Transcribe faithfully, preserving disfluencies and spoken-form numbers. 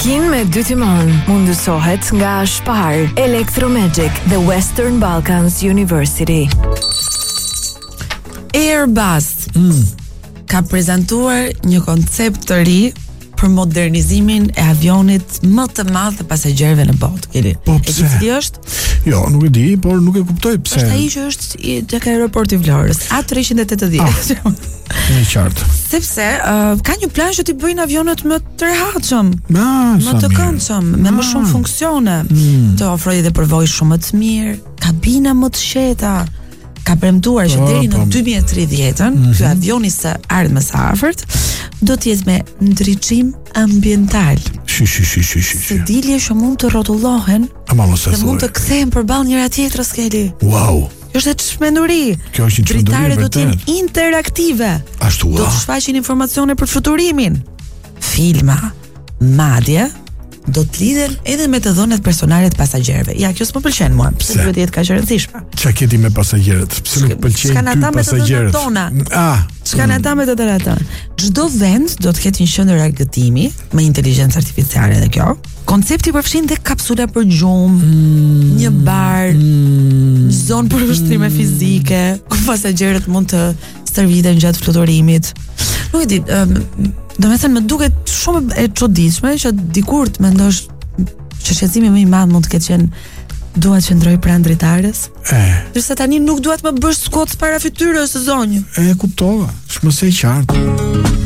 Parkin me dy timon mundësohet nga Spar, Electromagic dhe Western Balkans University. Airbus mm. ka prezantuar një koncept të ri për modernizimin e avionit më të madh të pasagjerëve në botë. Keni. Po e di cili është? Jo, nuk e di, por nuk e kuptoj pse. Është ai që është i tek aeroporti i Vlorës, A tre e tetëdhjetë. Ah, në qartë. Sepse uh, ka një plan që t'i bëjnë avionet më të rehatshëm, ah, më të këndshëm, me ah. më shumë funksione, mm. të ofrojë dhe përvojë shumë më të mirë, kabina më të qeta. Ka premtuar që deri në dy mijë e tridhjetën, mm-hmm. ky avioni së ardhmës së afërt do të jetë me ndriçim ambiental. Shi shi shi shi shi. Sedilje që mund të rrotullohen dhe mund të kthehen përballë njëra tjetrës, Keli. Wow. Kjo është çmenduri. Kjo është një çmenduri. Dritare do të jenë interaktive. Ashtu. Do të shfaqin informacione për futurimin. Filma, madje do të lidhen edhe me të dhënat personale të pasagjerëve. Ja, kjo s'më pëlqen mua. Pse duhet të jetë kaq e rëndësishme? Çka keti me pasagjerët? Pse nuk pëlqejnë ty pasagjerët? Ah, çka na ta me të dhënat tona. Çdo vend do të ketë një qendër argëtimi me inteligjencë artificiale dhe kjo. Koncepti përfshin dhe kapsula për gjumë, mm, një bar, mm, zonë për ushtrime fizike, ku pasagjerët mund të stërviten gjatë fluturimit. Nuk e di, um, do me thënë më duket shumë e çuditshme që dikur të mendosh që shqetësimi më i madh mund të ketë qenë dua të qëndroj pranë dritares. Eh. Derisa tani nuk dua të më bësh skocë para fytyrës së zonjë. E kuptova, është më së qartë.